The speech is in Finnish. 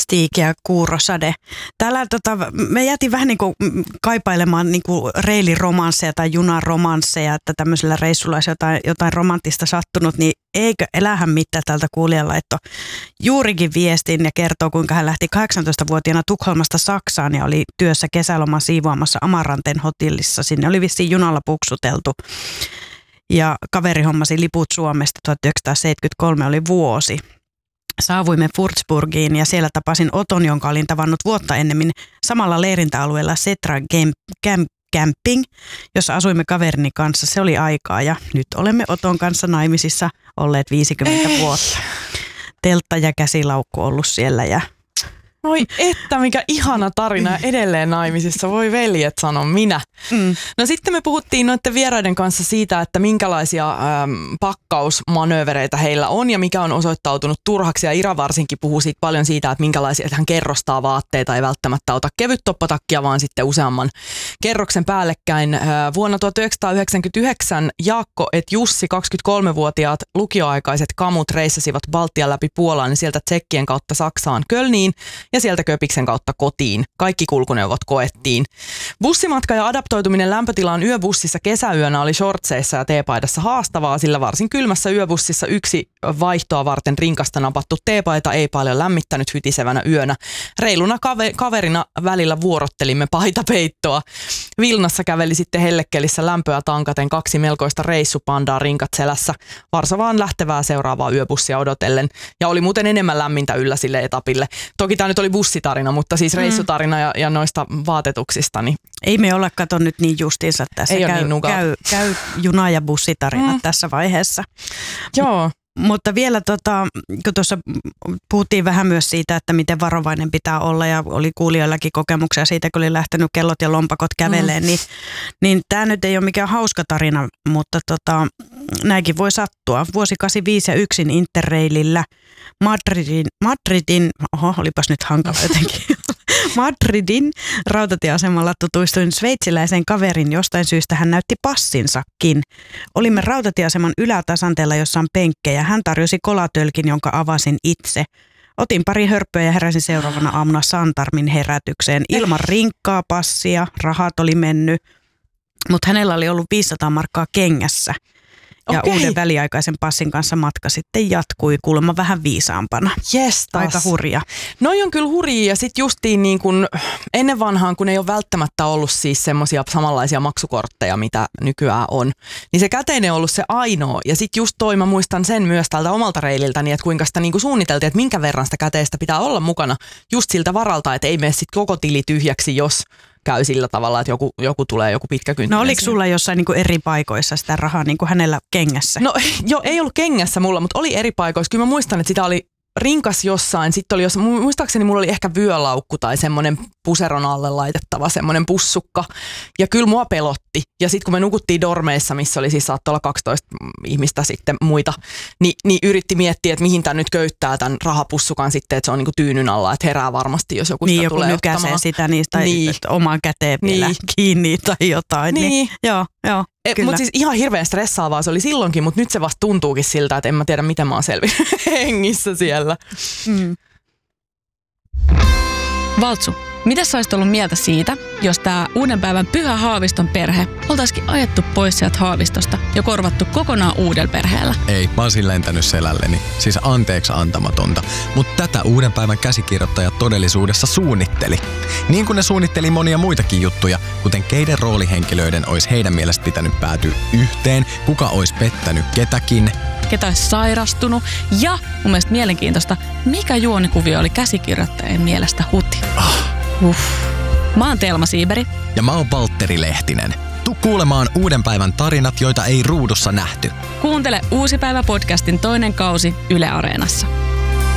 Stiik ja Kuurosade. Täällä me jätin vähän niin kuin kaipailemaan niin kuin reiliromansseja tai junaromansseja, että tämmöisellä reissulla olisi jotain romanttista sattunut, niin eikö elähän mitään tältä kuulijalla, että juurikin viestin ja kertoo, kuinka hän lähti 18-vuotiaana Tukholmasta Saksaan ja oli työssä kesäloman siivoamassa Amaranten hotellissa. Sinne oli vissiin junalla puksuteltu. Ja kaveri hommasi liput Suomesta, 1973 oli vuosi. Saavuimme Würzburgiin ja siellä tapasin Oton, jonka olin tavannut vuotta ennemmin samalla leirintäalueella Setra Camping, jossa asuimme kaverini kanssa. Se oli aikaa ja nyt olemme Oton kanssa naimisissa olleet 50 vuotta. Teltta ja käsilaukku ollut siellä ja... Oi että, mikä ihana tarina edelleen naimisissa. Voi veljet, sanon minä. No sitten me puhuttiin noiden vieraiden kanssa siitä, että minkälaisia pakkausmanöövereitä heillä on ja mikä on osoittautunut turhaksi. Ja Ira varsinkin puhuu siitä paljon siitä, että minkälaisia, että hän kerrostaa vaatteita, ei välttämättä ota kevyttoppatakkia, vaan sitten useamman kerroksen päällekkäin. Vuonna 1999 Jaakko et Jussi, 23-vuotiaat lukioaikaiset kamut reissasivat Baltian läpi Puolaan ja sieltä Tsekkien kautta Saksaan Kölniin. Ja sieltä Köpiksen kautta kotiin. Kaikki kulkuneuvot koettiin. Bussimatka ja adaptoituminen lämpötilaan yöbussissa kesäyönä oli shortseissa ja teepaidassa haastavaa, sillä varsin kylmässä yöbussissa yksi vaihtoa varten rinkasta napattu teepaita ei paljon lämmittänyt hytisevänä yönä. Reiluna kaverina välillä vuorottelimme paitapeittoa. Vilnassa käveli sitten hellekelissä lämpöä tankaten 2 melkoista reissupandaa rinkat selässä Varsovaan lähtevää seuraavaa yöbussia odotellen. Ja oli muuten enemmän lämmintä yllä sille etapille. Toki tämä nyt oli bussitarina, mutta siis reissutarina ja noista vaatetuksista. Niin ei me olla kato nyt niin justiinsa tässä. Ei käy juna- ja bussitarinat tässä vaiheessa. Joo. Mutta vielä kun tuossa puhuttiin vähän myös siitä, että miten varovainen pitää olla ja oli kuulijoillakin kokemuksia siitä, kun oli lähtenyt kellot ja lompakot käveleen, niin tämä nyt ei ole mikään hauska tarina, mutta näinkin voi sattua. Vuosi 85 ja yksin Interrailillä olipas nyt hankala jotenkin. Madridin rautatieasemalla tutuistuin sveitsiläisen kaverin, jostain syystä hän näytti passinsakin. Olimme rautatieaseman ylätasanteella, jossa on penkkejä. Hän tarjosi kolatölkin, jonka avasin itse. Otin pari hörppöä ja heräsin seuraavana aamuna Santarmin herätykseen. Ilman rinkkaa, passia, rahat oli mennyt, mutta hänellä oli ollut 500 markkaa kengässä. Ja uuden väliaikaisen passin kanssa matka sitten jatkui kuulemma vähän viisaampana. Jestas. Aika hurja. Noi on kyllä hurjia ja sitten justiin niin kun ennen vanhaan, kun ei ole välttämättä ollut siis semmoisia samanlaisia maksukortteja, mitä nykyään on, niin se käteinen on ollut se ainoa. Ja sitten just mä muistan sen myös tältä omalta reililtäni, että kuinka sitä niin suunniteltiin, että minkä verran sitä käteistä pitää olla mukana just siltä varalta, että ei mene sitten koko tili tyhjäksi, jos käy sillä tavalla, että joku tulee joku pitkä kynttinen. No oliko sulla jossain niin kuin eri paikoissa sitä rahaa niin kuin hänellä kengässä? No joo, ei ollut kengässä mulla, mutta oli eri paikoissa. Kyllä mä muistan, että sitä oli rinkas jossain. Sitten oli muistaakseni mulla oli ehkä vyölaukku tai semmoinen puseron alle laitettava semmoinen pussukka. Ja kyllä mua pelotti. Ja sitten kun me nukuttiin dormeissa, missä oli siis saattoi olla 12 ihmistä sitten muita, niin yritti miettiä, että mihin tämä nyt köyttää tämän rahapussukan sitten, että se on niinku tyynyn alla, että herää varmasti, jos joku sitä tulee ottamaan. Niin, joku sitä niistä omaan käteen vielä kiinni tai jotain. Niin. Joo. Mutta siis ihan hirveän stressaavaa se oli silloinkin, mutta nyt se vasta tuntuukin siltä, että en mä tiedä, miten mä oon selvinnyt hengissä siellä. Valtsu, mitä sä olisit ollut mieltä siitä, jos tää uuden päivän Pyhä Haaviston perhe oltaisikin ajettu pois sieltä Haavistosta ja korvattu kokonaan uudella perheellä? Ei, mä olisin lentänyt selälleni. Siis anteeksi antamatonta. Mutta tätä uuden päivän käsikirjoittajat todellisuudessa suunnitteli. Niin kuin ne suunnitteli monia muitakin juttuja, kuten keiden roolihenkilöiden olisi heidän mielestä pitänyt päätyä yhteen, kuka olisi pettänyt ketäkin, ketä olisi sairastunut ja mun mielestä mielenkiintoista, mikä juonikuvio oli käsikirjoittajien mielestä huti. Mä oon Telma Siiberi. Ja mä oon Valtteri Lehtinen. Tuu kuulemaan uuden päivän tarinat, joita ei ruudussa nähty. Kuuntele Uusi päivä podcastin toinen kausi Yle Areenassa.